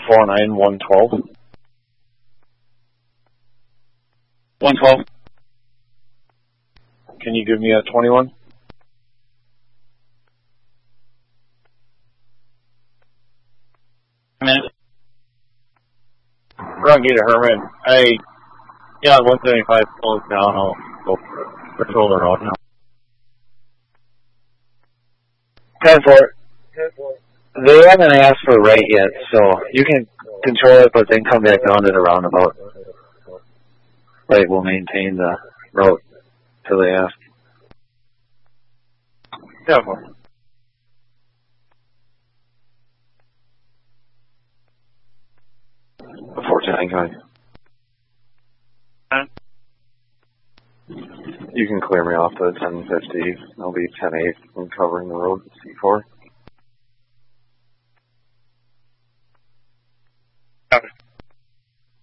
49 112. 112. Can you give me a 21? A minute. Rongator Herman. Yeah, 175 close down. I'll go patrol the road now. 10-4. They haven't asked for right yet, so you can control it, but then come back down to the roundabout. Right will maintain the route till they ask. Yeah, 410, go ahead. You can clear me off the 1050. I'll be 10-8 when covering the road C4.